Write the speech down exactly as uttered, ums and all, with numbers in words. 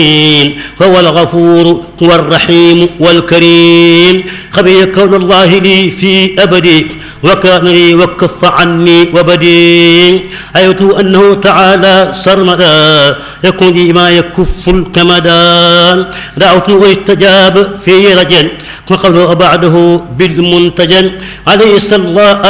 فهو الغفور هو الرحيم والكريم. خبي كون الله لي في أبدي وكان لي وكف عني وبدي. أيت أنه تعالى سرمدا يكون لي ما يكف الكمدا. دعوت واستجاب في رجل وقبل بعده بالمنتجن عليه صلى الله